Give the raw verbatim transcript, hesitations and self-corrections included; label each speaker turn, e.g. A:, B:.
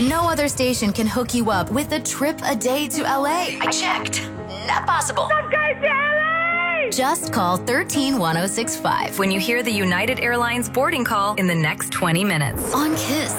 A: No other station can hook you up with a trip a day to L A.
B: I checked. Not possible.
A: Just call one three one zero six five
B: When you hear the United Airlines boarding call in the next twenty minutes.
A: on Kiss.